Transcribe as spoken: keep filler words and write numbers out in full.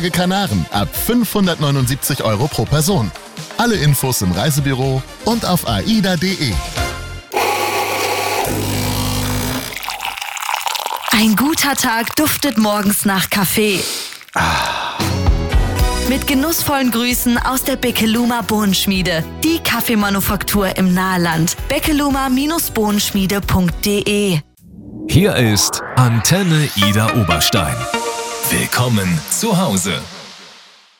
Kanaren ab fünfhundertneunundsiebzig Euro pro Person. Alle Infos im Reisebüro und auf aida punkt de. Ein guter Tag duftet morgens nach Kaffee. Ah. Mit genussvollen Grüßen aus der Bekeluma Bohnenschmiede. Die Kaffeemanufaktur im Nahland. bekeluma Bohnenschmiede punkt de. Hier ist Antenne Ida Oberstein. Willkommen zu Hause.